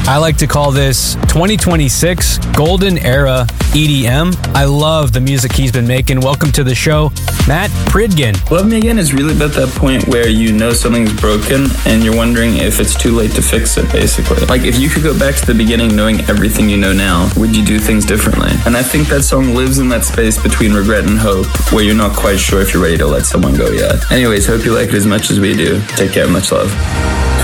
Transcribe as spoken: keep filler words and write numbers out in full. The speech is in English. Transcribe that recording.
I like to call this twenty twenty-six Golden Era E D M. I love the music he's been making. Welcome to the show, Matt Pridgen. Love Me Again is really about that point where you know something's broken and you're wondering if it's too late to fix it, basically. Like, if you could go back to the beginning knowing everything you know now, would you do things differently? And I think that song lives in that space between regret and hope, where you're not quite sure if you're ready to let someone go yet. Anyways, hope you like it as much as we do. Take care, much love.